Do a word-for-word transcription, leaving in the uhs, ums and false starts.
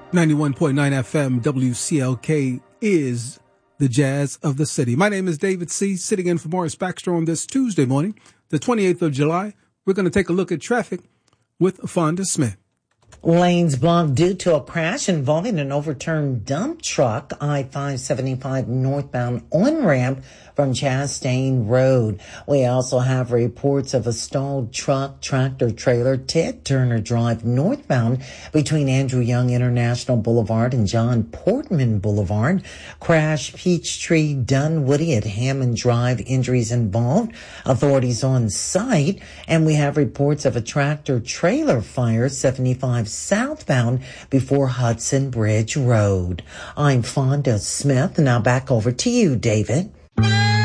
ninety-one point nine F M W C L K is the jazz of the city. My name is David C., sitting in for Morris Baxter on this Tuesday morning, the twenty-eighth of July. We're going to take a look at traffic with Fonda Smith. Lanes blocked due to a crash involving an overturned dump truck. I five seventy-five northbound on-ramp from Chastain Road. We also have reports of a stalled truck, tractor trailer, Ted Turner Drive northbound between Andrew Young International Boulevard and John Portman Boulevard. Crash Peachtree Dunwoody at Hammond Drive. Injuries involved. Authorities on site. And we have reports of a tractor trailer fire seventy-five southbound before Hudson Bridge Road. I'm Fonda Smith. Now back over to you, David.